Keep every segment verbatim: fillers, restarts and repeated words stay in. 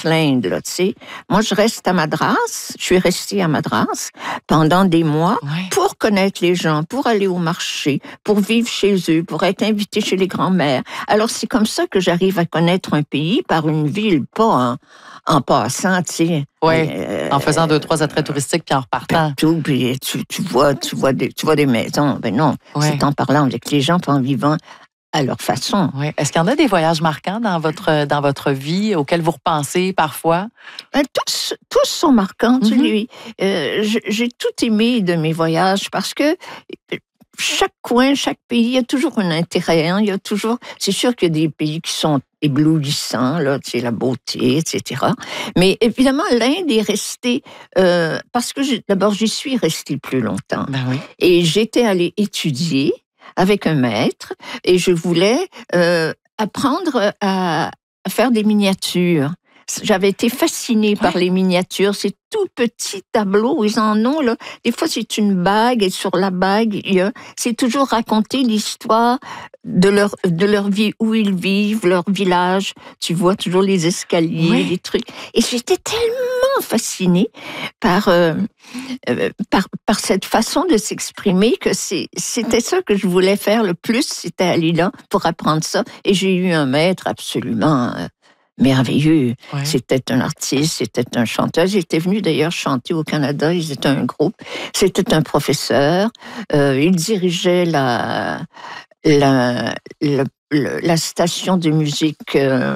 traverses l'Inde, là, tu sais. Moi, je reste à Madras. Je suis restée à Madras pendant des mois ouais. pour connaître les gens, pour aller au marché, pour vivre chez eux, pour être invitée chez les grands-mères. Alors, c'est comme ça que j'arrive à connaître un pays par une ville, pas en, en passant, tu sais. Oui, euh, en faisant deux, trois attraits touristiques puis en repartant. Tout, puis tu, tu, vois, tu, vois des, tu vois des maisons. Ben non, ouais. c'est en parlant avec les gens, en vivant à leur façon. Oui. Est-ce qu'il y en a des voyages marquants dans votre, dans votre vie auxquels vous repensez parfois? Ben, tous, tous sont marquants. Mm-hmm. Tu sais, euh, j'ai tout aimé de mes voyages parce que chaque coin, chaque pays a toujours un intérêt. Hein, il y a toujours. C'est sûr qu'il y a des pays qui sont éblouissants, là, tu sais, la beauté, et cetera. Mais évidemment, l'Inde est restée euh, parce que d'abord j'y suis restée plus longtemps. Ben oui. Et j'étais allée étudier avec un maître et je voulais euh, apprendre à, à faire des miniatures. J'avais été fascinée ouais. par les miniatures. Ces tout petits tableaux, ils en ont, là. Des fois, c'est une bague et sur la bague, il y a, c'est toujours raconter l'histoire de leur, de leur vie, où ils vivent, leur village. Tu vois toujours les escaliers, oui. les trucs. Et j'étais tellement fascinée par, euh, euh, par, par cette façon de s'exprimer que c'est, c'était ça que je voulais faire le plus, c'était aller là pour apprendre ça. Et j'ai eu un maître absolument... Euh, merveilleux. Ouais. C'était un artiste, c'était un chanteur. J'étais venue d'ailleurs chanter au Canada. Ils étaient un groupe. C'était un professeur. Euh, il dirigeait la, la, la, la station de musique... Euh,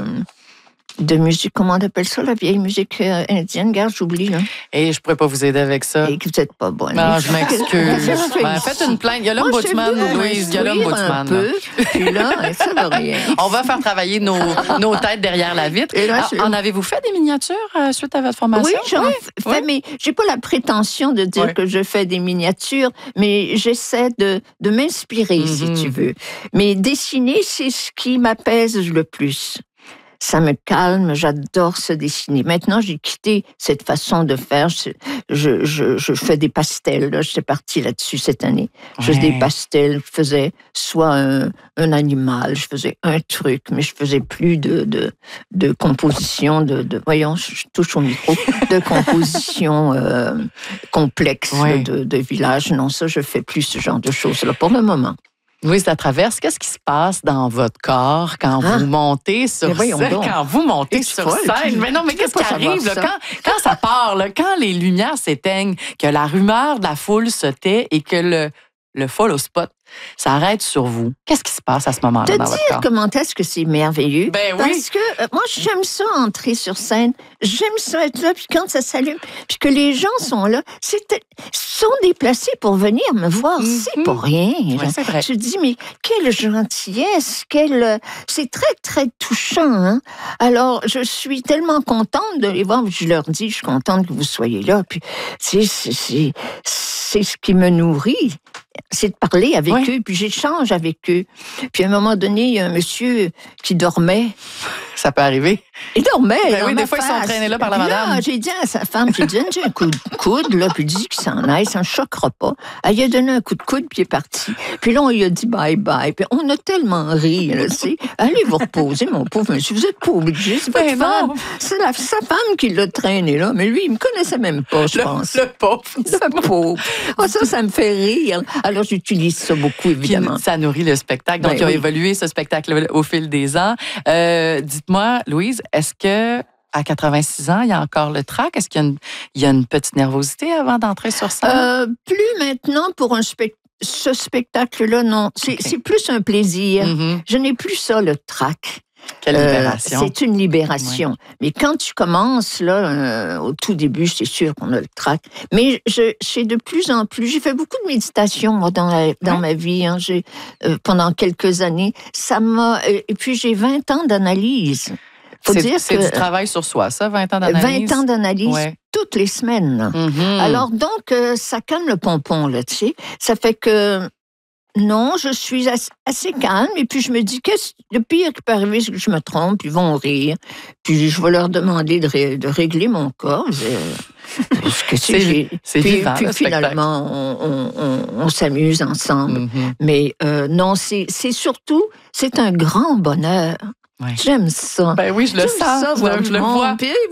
de musique, comment on appelle ça, la vieille musique euh, indienne? Regarde, j'oublie. Hein. Et je ne pourrais pas vous aider avec ça. Et que vous n'êtes pas bonne. Non, je m'excuse. Ben, faites une plainte. Il y a l'ombudsman, Louise. Il y a l'ombudsman. Un peu, puis là, ça va rien. On va faire travailler nos, nos têtes derrière la vitre. Et là, je... En avez-vous fait des miniatures euh, suite à votre formation? Oui, j'en oui. fais, oui. mais je n'ai pas la prétention de dire oui. que je fais des miniatures, mais j'essaie de, de m'inspirer, mm-hmm. si tu veux. Mais dessiner, c'est ce qui m'apaise le plus. Ça me calme, j'adore se dessiner. Maintenant, j'ai quitté cette façon de faire. Je, je, je, je fais des pastels. Là. J'étais partie là-dessus cette année. Ouais. Je faisais des pastels. Je faisais soit un, un animal, je faisais un truc, mais je faisais plus de, de, de composition, de, de... Voyons, je touche au micro. De composition euh, complexe ouais. de, de village. Non, ça, je fais plus ce genre de choses-là pour le moment. Louise Latraverse, qu'est-ce qui se passe dans votre corps quand ah. vous montez sur scène? Quand vous montez sur scène? Mais non, mais qu'est-ce qui arrive là, quand, quand ça part, là, quand les lumières s'éteignent, que la rumeur de la foule se tait et que le, le follow spot s'arrête sur vous, qu'est-ce qui se passe à ce moment-là te dans votre corps? Te dire comment est-ce que c'est merveilleux. Ben oui. Parce que euh, moi, j'aime ça entrer sur scène. J'aime ça être là, puis quand ça s'allume, puis que les gens sont là, c'est, sont déplacés pour venir me voir. Mm-hmm. C'est pas rien. Ouais, c'est vrai. Je dis, mais quelle gentillesse, quelle... C'est très, très touchant. Hein? Alors, je suis tellement contente de les voir. Je leur dis, je suis contente que vous soyez là. Puis, c'est, c'est, c'est, c'est ce qui me nourrit. C'est de parler avec ouais. eux, puis j'échange avec eux. Puis à un moment donné, il y a un monsieur qui dormait. Ça peut arriver. Il dormait. Ben dans oui, ma des fois, face. Ils sont traînés là par la madame. Là, j'ai dit à sa femme, j'ai dit, j'ai un coup de coude, là, puis il dit qu'il s'en aille, ça ne choquera pas. Elle lui a donné un coup de coude, puis il est parti. Puis là, on lui a dit bye-bye. Puis on a tellement ri, là, c'est. Allez vous reposer, mon pauvre monsieur, vous n'êtes pas obligé. C'est votre femme. C'est la, sa femme qui l'a traîné là, mais lui, il ne me connaissait même pas, je le, pense. Le pauvre. Le pauvre. Oh, ça, ça me fait rire. Alors, j'utilise ça beaucoup, évidemment. Puis, ça nourrit le spectacle. Donc, ben, il a oui. évolué, ce spectacle au fil des ans. Euh, dites-moi, Louise, est-ce que à quatre-vingt-six ans, il y a encore le trac? Est-ce qu'il y a une, il y a une petite nervosité avant d'entrer sur scène? Euh, plus maintenant pour un spectacle. Ce spectacle-là, non. C'est, okay. c'est plus un plaisir. Mm-hmm. Je n'ai plus ça, le trac. Quelle libération. Euh, c'est une libération. Oui. Mais quand tu commences, là, euh, au tout début, c'est sûr qu'on a le trac. Mais je, j'ai de plus en plus... J'ai fait beaucoup de méditation, moi, dans, la, dans oui. ma vie. Hein. J'ai, euh, pendant quelques années. Ça m'a... Euh, et puis, j'ai vingt ans d'analyse. Faut c'est, dire c'est que du travail sur soi, ça, vingt ans d'analyse? vingt ans d'analyse, ouais. toutes les semaines. Mm-hmm. Alors, donc, euh, ça calme le pompon, là, tu sais. Ça fait que... Non, je suis assez calme. Et puis, je me dis, qu'est-ce le pire qui peut arriver, c'est que je me trompe. Ils vont rire. Puis, je vais leur demander de, ré, de régler mon corps. Parce que c'est, j'ai, c'est puis, vivant, puis finalement, on, on, on, on s'amuse ensemble. Mm-hmm. Mais euh, non, c'est, c'est surtout, c'est un grand bonheur. Ouais. J'aime ça. Ben oui, je le J'aime sens. ça, je, je le vois.